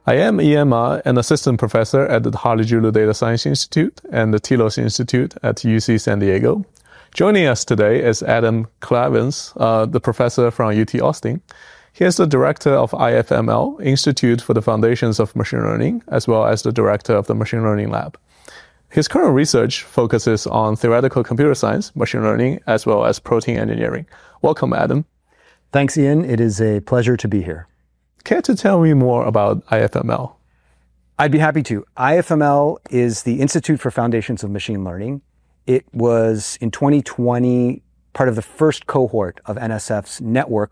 I am Ian Ma, an assistant professor at the Harley-Julo Data Science Institute and the Telos Institute at UC San Diego. Joining us today is Adam Clavens, the professor from UT Austin. He is the director of IFML, Institute for the Foundations of Machine Learning, as well as the director of the Machine Learning Lab. His current research focuses on theoretical computer science, machine learning, as well as protein engineering. Welcome, Adam. Thanks, Ian. It is a pleasure to be here. Care to tell me more about IFML? I'd be happy to. IFML is the Institute for Foundations of Machine Learning. It was, in 2020, part of the first cohort of NSF's network